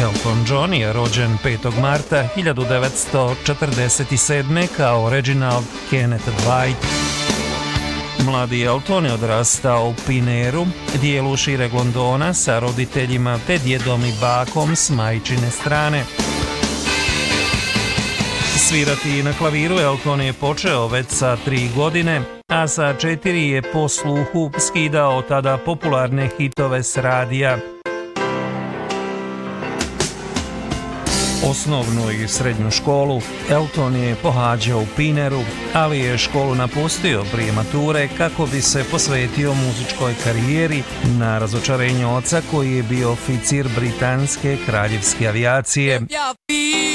Elton John je rođen 5. marta 1947. kao Reginald Kenneth Dwight. Mladi Elton je odrastao u Pineru, dijelu šireg Londona sa roditeljima te djedom i bakom s majčine strane. Svirati na klaviru Elton je počeo već sa 3 godine, a sa 4 je po sluhu skidao tada popularne hitove s radija. Osnovnu i srednju školu Elton je pohađao u Pineru, ali je školu napustio prije mature kako bi se posvetio muzičkoj karijeri na razočarenje oca koji je bio oficir britanske kraljevske avijacije.